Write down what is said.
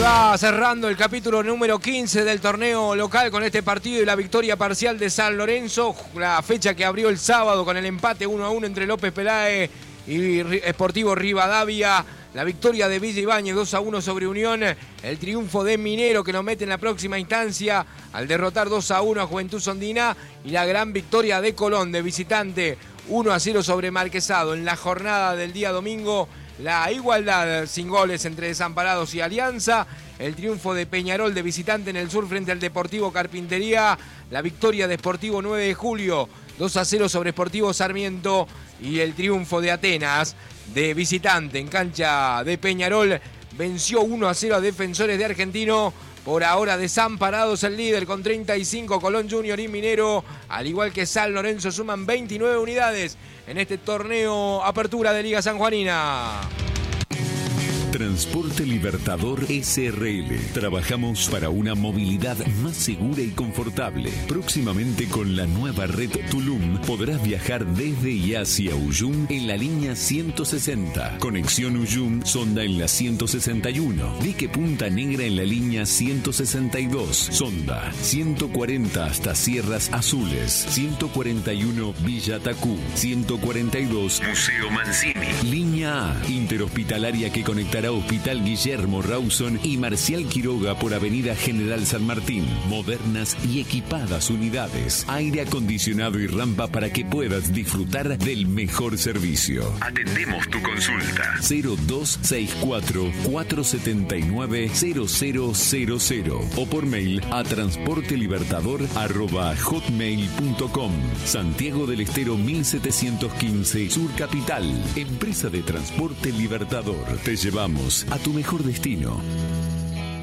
va cerrando el capítulo número 15 del torneo local con este partido y la victoria parcial de San Lorenzo. La fecha que abrió el sábado con el empate 1-1 entre López Peláez y Sportivo Rivadavia. La victoria de Villa Ibáñez 2-1 sobre Unión. El triunfo de Minero que nos mete en la próxima instancia al derrotar 2-1 a Juventud Sondina. Y la gran victoria de Colón de visitante 1-0 sobre Marquesado. En la jornada del día domingo, la igualdad sin goles entre Desamparados y Alianza. El triunfo de Peñarol de visitante en el sur frente al Deportivo Carpintería. La victoria de Sportivo 9 de julio 2-0 sobre Sportivo Sarmiento. Y el triunfo de Atenas de visitante en cancha de Peñarol. Venció 1-0 a Defensores de Argentino. Por ahora Desamparados el líder con 35, Colón Junior y Minero, al igual que San Lorenzo, suman 29 unidades en este torneo Apertura de Liga Sanjuanina. Transporte Libertador SRL. Trabajamos para una movilidad más segura y confortable. Próximamente con la nueva red Tulum podrás viajar desde y hacia Uyum en la línea 160. Conexión Uyum Sonda en la 161. Dique Punta Negra en la línea 162. Sonda 140 hasta Sierras Azules. 141 Villa Tacú. 142 Museo Mancini. Línea A interhospitalaria que conectará Hospital Guillermo Rawson y Marcial Quiroga por Avenida General San Martín. Modernas y equipadas unidades. Aire acondicionado y rampa para que puedas disfrutar del mejor servicio. Atendemos tu consulta. 0264-479-0000 o por mail a transportelibertador@hotmail.com. Santiago del Estero 1715 Sur Capital. Empresa de Transporte Libertador. Te llevamos a tu mejor destino.